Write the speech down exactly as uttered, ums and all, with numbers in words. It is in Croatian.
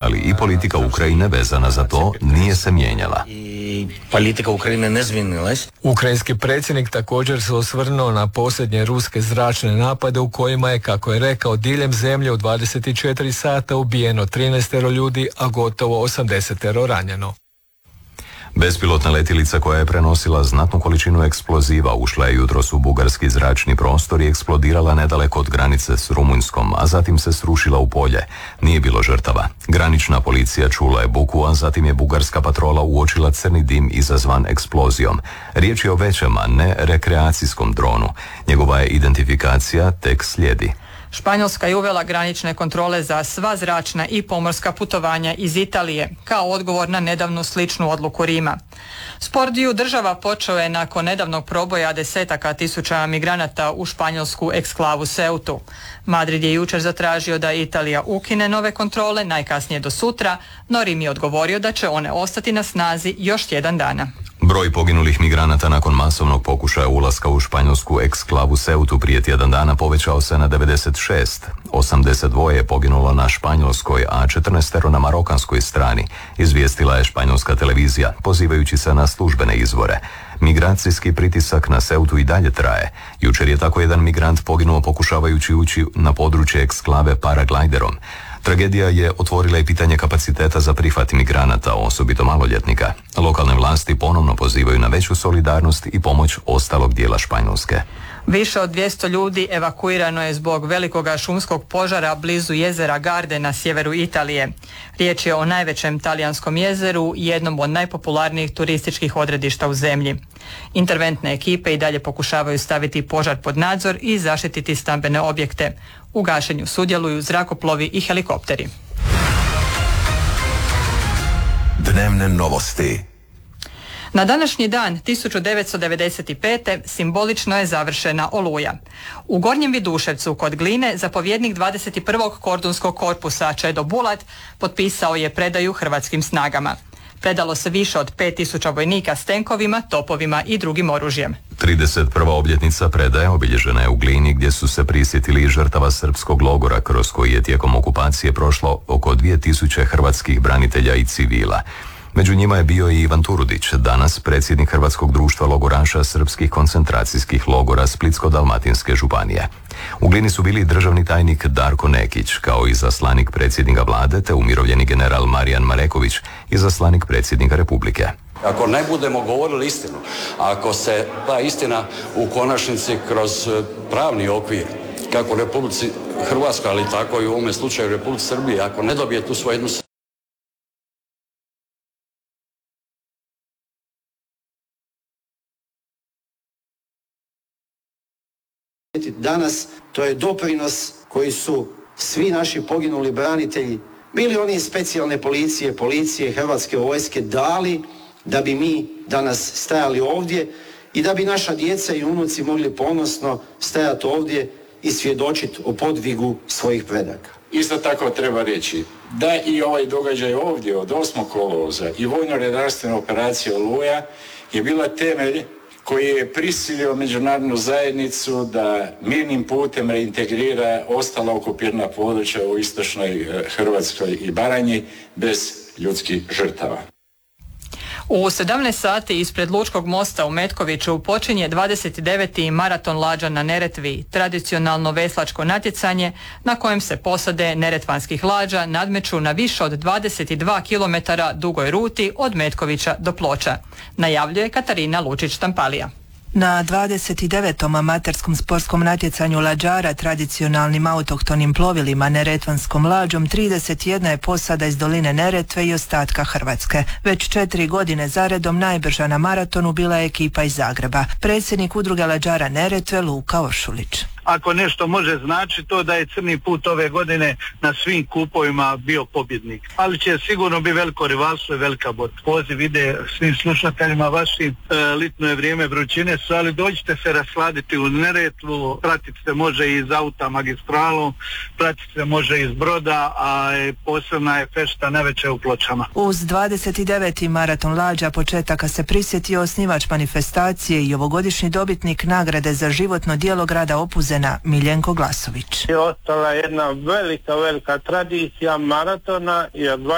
ali i politika Ukrajine vezana za to nije se mijenjala. I politika Ukrajine ne zmenila. Ukrajinski predsjednik također se osvrnuo na posljednje ruske zračne napade u kojima je, kako je rekao, diljem zemlje u dvadeset četiri sata ubijeno trinaest ljudi, a gotovo osamdeset ranjeno. Bespilotna letjelica koja je prenosila znatnu količinu eksploziva ušla je jutros u bugarski zračni prostor i eksplodirala nedaleko od granice s Rumunjskom, a zatim se srušila u polje. Nije bilo žrtava. Granična policija čula je buku, a zatim je bugarska patrola uočila crni dim izazvan eksplozijom. Riječ je o većem, a ne rekreacijskom dronu. Njegova je identifikacija tek slijedi. Španjolska je uvela granične kontrole za sva zračna i pomorska putovanja iz Italije, kao odgovor na nedavnu sličnu odluku Rima. Spor dviju država počeo je nakon nedavnog proboja desetaka tisuća migranata u španjolsku eksklavu Ceutu. Madrid je jučer zatražio da Italija ukine nove kontrole najkasnije do sutra, no Rim je odgovorio da će one ostati na snazi još tjedan dana. Broj poginulih migranata nakon masovnog pokušaja ulaska u španjolsku eksklavu Ceutu prije tjedan dana povećao se na devedeset šest. osamdeset dva je poginulo na španjolskoj, a četrnaest na marokanskoj strani, izvijestila je španjolska televizija, pozivajući se na službene izvore. Migracijski pritisak na Ceutu i dalje traje. Jučer je tako jedan migrant poginuo pokušavajući ući na područje eksklave paraglajderom. Tragedija je otvorila i pitanje kapaciteta za prihvat migranata, osobito maloljetnika. Lokalne vlasti ponovno pozivaju na veću solidarnost i pomoć ostalog dijela Španjolske. Više od dvjesto ljudi evakuirano je zbog velikoga šumskog požara blizu jezera Garde na sjeveru Italije. Riječ je o najvećem talijanskom jezeru i jednom od najpopularnijih turističkih odredišta u zemlji. Interventne ekipe i dalje pokušavaju staviti požar pod nadzor i zaštititi stambene objekte. U gašenju sudjeluju zrakoplovi i helikopteri. Dnevne novosti. Na današnji dan tisuću devetsto devedeset pete. simbolično je završena Oluja. U Gornjem Viduševcu kod Gline zapovjednik dvadeset prvog kordunskog korpusa Čedo Bulat potpisao je predaju hrvatskim snagama. Predalo se više od pet tisuća vojnika s tenkovima, topovima i drugim oružjem. trideset prva obljetnica predaje obilježena je u Glini, gdje su se prisjetili žrtava srpskog logora kroz koji je tijekom okupacije prošlo oko dvije tisuće hrvatskih branitelja i civila. Među njima je bio i Ivan Turudić, danas predsjednik Hrvatskog društva logoraša srpskih koncentracijskih logora Splitsko-dalmatinske županije. U Glini su bili državni tajnik Darko Nekić, kao i zaslanik predsjednika vlade, te umirovljeni general Marijan Mareković, izaslanik predsjednika Republike. Ako ne budemo govorili istinu, ako se ta istina u konačnici kroz pravni okvir, kako u Republici Hrvatskoj, ali tako i u ovome slučaju u Republici Srbiji, ako ne dobije tu svoju jednu danas, to je doprinos koji su svi naši poginuli branitelji, bili oni iz specijalne policije, policije, Hrvatske vojske, dali da bi mi danas stajali ovdje i da bi naša djeca i unuci mogli ponosno stajati ovdje i svjedočiti o podvigu svojih predaka. Isto tako treba reći da i ovaj događaj ovdje od osmog kolovoza i vojno-redarstvena operacija Oluja je bila temelj koji je prisilio međunarodnu zajednicu da mirnim putem reintegrira ostala okupirana područja u istočnoj Hrvatskoj i Baranji bez ljudskih žrtava. U sedamnaest sati ispred Lučkog mosta u Metkoviću počinje dvadeset deveti maraton lađa na Neretvi, tradicionalno veslačko natjecanje na kojem se posade neretvanskih lađa nadmeću na više od dvadeset dva kilometara dugoj ruti od Metkovića do Ploča, najavljuje Katarina Lučić-Tampalija. Na dvadeset devetom amaterskom sportskom natjecanju lađara tradicionalnim autohtonim plovilima neretvanskom lađom trideset jedna je posada iz doline Neretve i ostatka Hrvatske. Već četiri godine zaredom najbrža na maratonu bila je ekipa iz Zagreba. Predsjednik udruge lađara Neretve Luka Ošulić. Ako nešto može znači to da je Crni put ove godine na svim kupovima bio pobjednik. Ali će sigurno biti veliko rivalstvo i velika borba. Poziv ide svim slušateljima vašim, e, litno je vrijeme, vrućine su, ali dođite se rasladiti u Neretvu, pratiti se može iz auta magistralom, pratiti se može iz broda, a posebna je fešta navečer u Pločama. Uz dvadeset deveti maraton lađa početaka se prisjetio osnivač manifestacije i ovogodišnji dobitnik nagrade za životno djelo grada Opuzena Miljenko Glasović. Je ostala jedna velika, velika tradicija maratona i od